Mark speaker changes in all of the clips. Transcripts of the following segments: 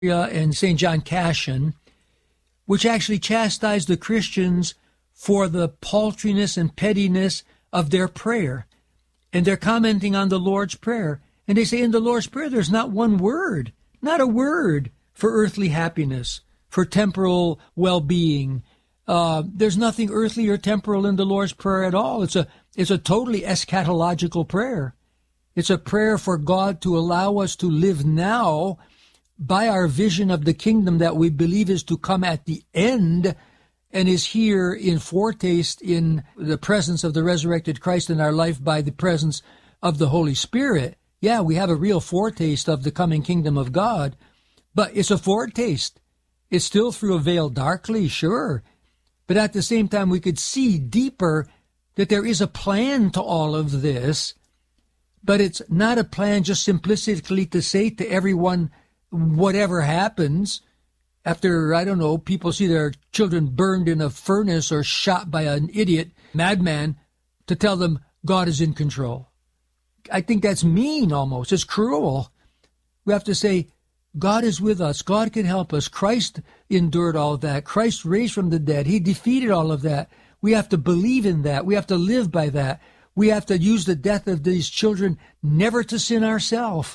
Speaker 1: and St. John Cassian, which actually chastised the Christians for the paltriness and pettiness of their prayer. And they're commenting on the Lord's Prayer. And they say in the Lord's Prayer, there's not one word, not a word for earthly happiness, for temporal well-being. There's nothing earthly or temporal in the Lord's Prayer at all. It's a totally eschatological prayer. It's a prayer for God to allow us to live now by our vision of the kingdom that we believe is to come at the end and is here in foretaste in the presence of the resurrected Christ in our life by the presence of the Holy Spirit. Yeah, we have a real foretaste of the coming kingdom of God, but it's a foretaste. It's still through a veil darkly, sure. But at the same time, we could see deeper that there is a plan to all of this, but it's not a plan just simplistically to say to everyone, whatever happens, after, I don't know, people see their children burned in a furnace or shot by an idiot madman, to tell them God is in control. I think that's mean almost. It's cruel. We have to say, God is with us. God can help us. Christ endured all of that. Christ raised from the dead. He defeated all of that. We have to believe in that. We have to live by that. We have to use the death of these children never to sin ourselves.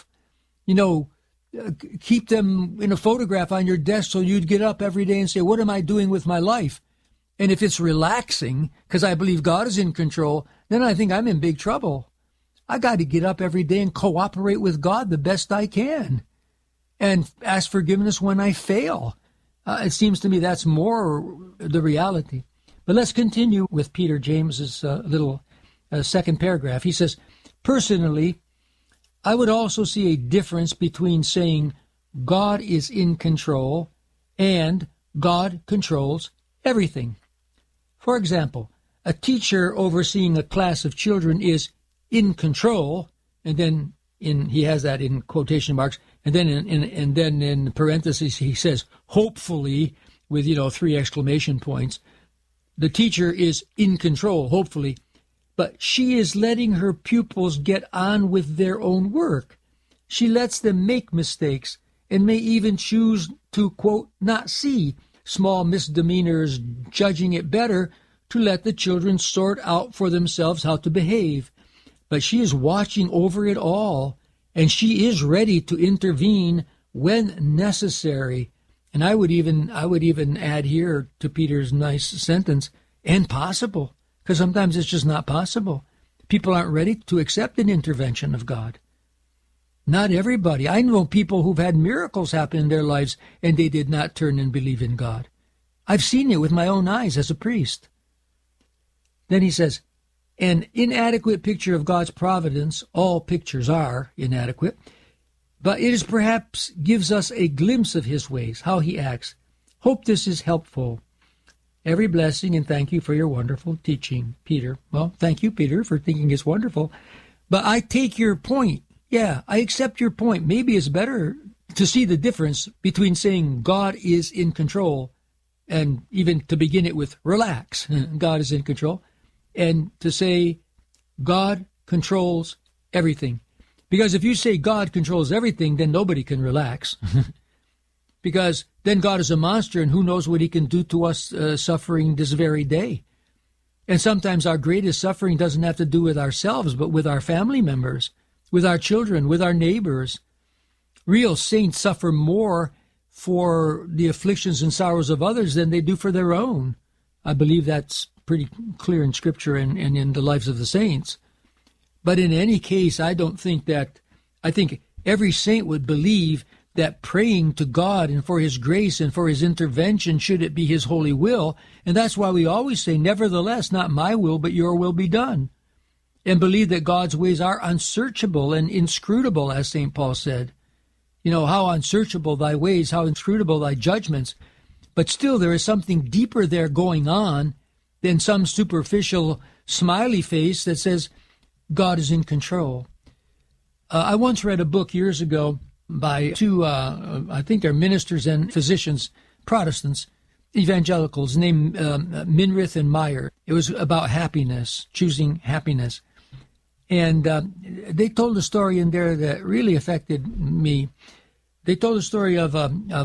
Speaker 1: Keep them in a photograph on your desk so you'd get up every day and say, what am I doing with my life? And if it's relaxing, because I believe God is in control, then I think I'm in big trouble. I got to get up every day and cooperate with God the best I can and ask forgiveness when I fail. It seems to me that's more the reality. But let's continue with Peter James's little second paragraph. He says, personally, I would also see a difference between saying God is in control and God controls everything. For example, a teacher overseeing a class of children is in control, and then he has that in quotation marks, and then in parentheses he says hopefully with 3 exclamation points. The teacher is in control, hopefully, but she is letting her pupils get on with their own work. She lets them make mistakes and may even choose to, quote, not see small misdemeanors, judging it better to let the children sort out for themselves how to behave. But she is watching over it all, and she is ready to intervene when necessary. And I would even add here to Peter's nice sentence, and possible. Because sometimes it's just not possible. People aren't ready to accept an intervention of God. Not everybody. I know people who've had miracles happen in their lives and they did not turn and believe in God. I've seen it with my own eyes as a priest. Then he says, an inadequate picture of God's providence, all pictures are inadequate, but it is perhaps gives us a glimpse of his ways, how he acts. Hope this is helpful. Every blessing, and thank you for your wonderful teaching, Peter. Well, thank you, Peter, for thinking it's wonderful. But I take your point. Yeah, I accept your point. Maybe it's better to see the difference between saying God is in control and even to begin it with relax, God is in control, and to say God controls everything. Because if you say God controls everything, then nobody can relax. Because then God is a monster, and who knows what he can do to us suffering this very day. And sometimes our greatest suffering doesn't have to do with ourselves, but with our family members, with our children, with our neighbors. Real saints suffer more for the afflictions and sorrows of others than they do for their own. I believe that's pretty clear in Scripture and in the lives of the saints. But in any case, I think every saint would believe that praying to God and for his grace and for his intervention, should it be his holy will. And that's why we always say, nevertheless, not my will, but your will be done. And believe that God's ways are unsearchable and inscrutable, as St. Paul said. How unsearchable thy ways, how inscrutable thy judgments. But still there is something deeper there going on than some superficial smiley face that says God is in control. I once read a book years ago by two, I think they're ministers and physicians, Protestants, evangelicals, named Minirth and Meyer. It was about happiness, choosing happiness. And they told a story in there that really affected me. They told the story of